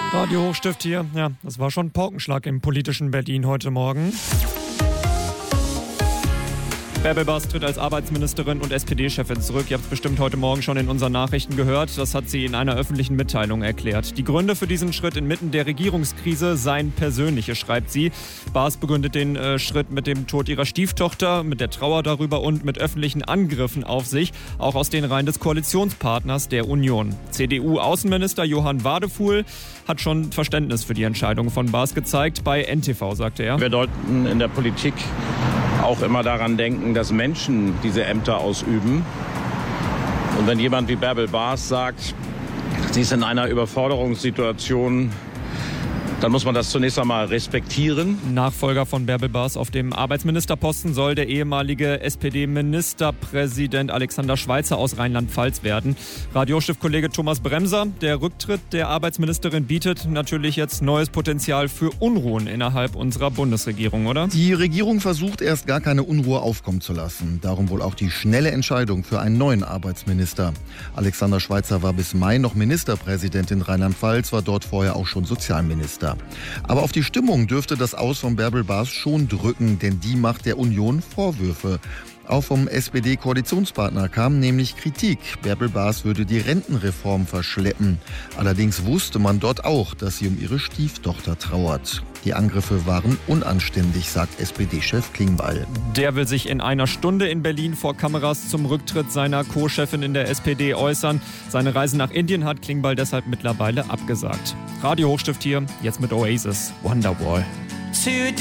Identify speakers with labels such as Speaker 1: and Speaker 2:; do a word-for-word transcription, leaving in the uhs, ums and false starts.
Speaker 1: Radio Hochstift hier. Ja, das war schon ein Paukenschlag im politischen Berlin heute Morgen. Bärbel Bas tritt als Arbeitsministerin und S P D-Chefin zurück. Ihr habt es bestimmt heute Morgen schon in unseren Nachrichten gehört. Das hat sie in einer öffentlichen Mitteilung erklärt. Die Gründe für diesen Schritt inmitten der Regierungskrise seien persönliche, schreibt sie. Bas begründet den äh, Schritt mit dem Tod ihrer Stieftochter, mit der Trauer darüber und mit öffentlichen Angriffen auf sich, auch aus den Reihen des Koalitionspartners der Union. C D U-Außenminister Johann Wadefuhl hat schon Verständnis für die Entscheidung von Bas gezeigt. Bei N T V sagte er:
Speaker 2: Wir sollten in der Politik auch immer daran denken, dass Menschen diese Ämter ausüben. Und wenn jemand wie Bärbel Bas sagt, sie ist in einer Überforderungssituation, dann muss man das zunächst einmal respektieren.
Speaker 1: Nachfolger von Bärbel Bas auf dem Arbeitsministerposten soll der ehemalige S P D-Ministerpräsident Alexander Schweitzer aus Rheinland-Pfalz werden. Radio-Chefkollege Thomas Bremser: Der Rücktritt der Arbeitsministerin bietet natürlich jetzt neues Potenzial für Unruhen innerhalb unserer Bundesregierung, oder?
Speaker 3: Die Regierung versucht erst gar keine Unruhe aufkommen zu lassen. Darum wohl auch die schnelle Entscheidung für einen neuen Arbeitsminister. Alexander Schweitzer war bis Mai noch Ministerpräsident in Rheinland-Pfalz, war dort vorher auch schon Sozialminister. Aber auf die Stimmung dürfte das Aus von Bärbel Bas schon drücken, denn die macht der Union Vorwürfe. Auch vom S P D-Koalitionspartner kam nämlich Kritik. Bärbel Bas würde die Rentenreform verschleppen. Allerdings wusste man dort auch, dass sie um ihre Stieftochter trauert. Die Angriffe waren unanständig, sagt S P D-Chef Klingbeil.
Speaker 1: Der will sich in einer Stunde in Berlin vor Kameras zum Rücktritt seiner Co-Chefin in der S P D äußern. Seine Reise nach Indien hat Klingbeil deshalb mittlerweile abgesagt. Radio Hochstift hier, jetzt mit Oasis, Wonderwall.